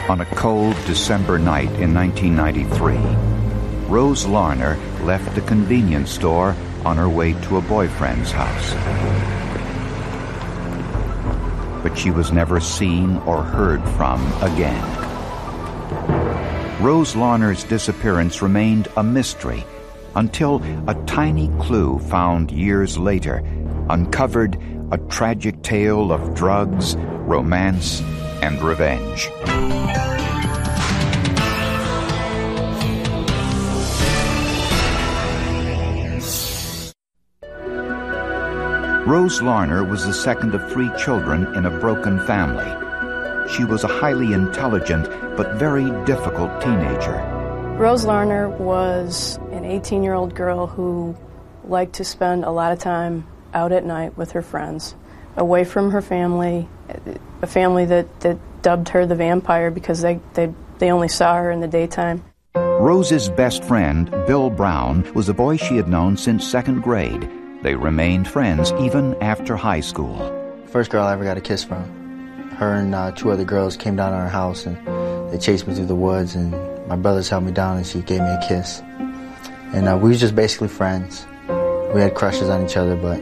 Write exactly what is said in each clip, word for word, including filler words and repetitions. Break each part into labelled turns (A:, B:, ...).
A: On a cold December night in nineteen ninety-three, Rose Larner left the convenience store on her way to a boyfriend's house. But she was never seen or heard from again. Rose Larner's disappearance remained a mystery until a tiny clue found years later uncovered a tragic tale of drugs, romance, and revenge. Rose Larner was the second of three children in a broken family. She was a highly intelligent but very difficult teenager.
B: Rose Larner was an eighteen-year-old girl who liked to spend a lot of time out at night with her friends, away from her family, a family that, that dubbed her the vampire because they, they, they only saw her in the daytime.
A: Rose's best friend, Bill Brown, was a boy she had known since second grade. They remained friends even after high school.
C: First girl I ever got a kiss from. Her and uh, two other girls came down to our house and they chased me through the woods, and my brothers held me down and she gave me a kiss. And uh, we were just basically friends. We had crushes on each other, but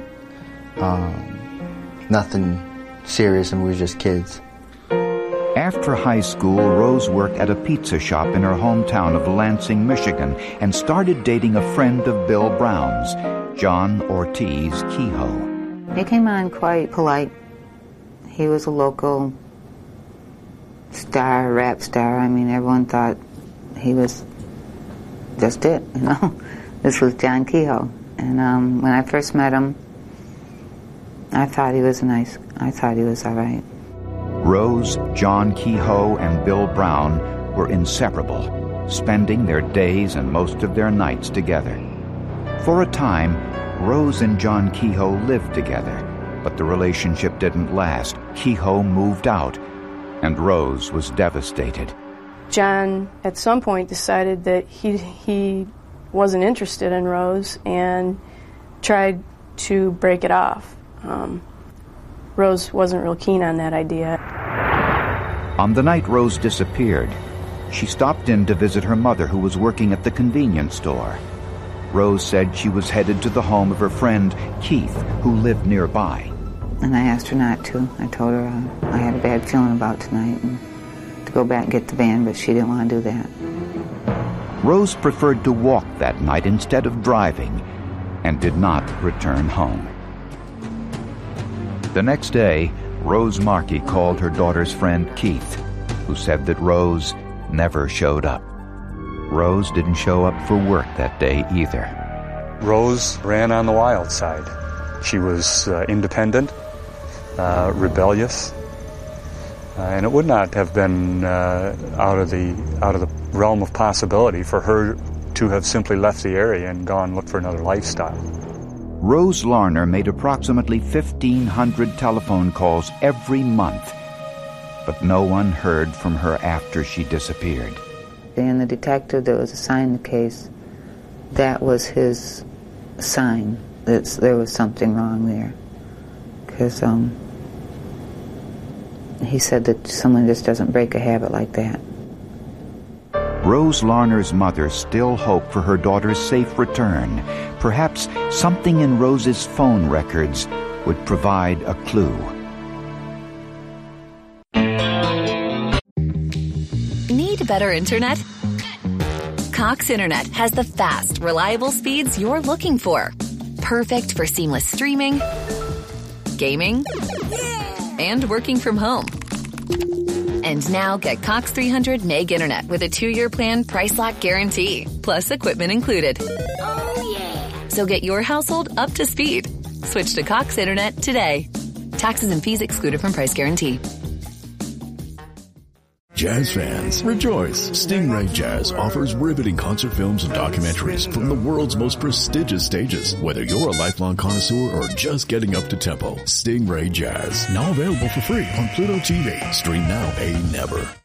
C: um, nothing serious, and we were just kids.
A: After high school, Rose worked at a pizza shop in her hometown of Lansing, Michigan, and started dating a friend of Bill Brown's, John Ortiz Kehoe.
D: He came on quite polite. He was a local star, rap star. I mean, everyone thought he was just it, you know. This was John Kehoe. And um, when I first met him, I thought he was nice. I thought he was all right.
A: Rose, John Kehoe, and Bill Brown were inseparable, spending their days and most of their nights together. For a time, Rose and John Kehoe lived together, but the relationship didn't last. Kehoe moved out, and Rose was devastated.
B: John, at some point, decided that he he wasn't interested in Rose and tried to break it off. Um, Rose wasn't real keen on that idea.
A: On the night Rose disappeared, she stopped in to visit her mother, who was working at the convenience store. Rose said she was headed to the home of her friend, Keith, who lived nearby.
D: And I asked her not to. I told her uh, I had a bad feeling about tonight and to go back and get the van, but she didn't want to do that.
A: Rose preferred to walk that night instead of driving and did not return home. The next day, Rose Markey called her daughter's friend Keith, who said that Rose never showed up. Rose didn't show up for work that day either.
E: Rose ran on the wild side. She was uh, independent, uh, rebellious, uh, and it would not have been uh, out of the out of the realm of possibility for her to have simply left the area and gone look for another lifestyle.
A: Rose Larner made approximately fifteen hundred telephone calls every month, but no one heard from her after she disappeared.
D: And the detective that was assigned the case, that was his sign that there was something wrong there. Because um, he said that someone just doesn't break a habit like that.
A: Rose Larner's mother still hoped for her daughter's safe return. Perhaps something in Rose's phone records would provide a clue.
F: Need better internet? Cox Internet has the fast, reliable speeds you're looking for. Perfect for seamless streaming, gaming, and working from home. And now get Cox three hundred meg internet with a two-year plan, price lock guarantee, plus equipment included. Oh, yeah. So get your household up to speed. Switch to Cox Internet today. Taxes and fees excluded from price guarantee.
G: Jazz fans, rejoice! Stingray Jazz offers riveting concert films and documentaries from the world's most prestigious stages. Whether you're a lifelong connoisseur or just getting up to tempo, Stingray Jazz, now available for free on Pluto T V. Stream now, pay never.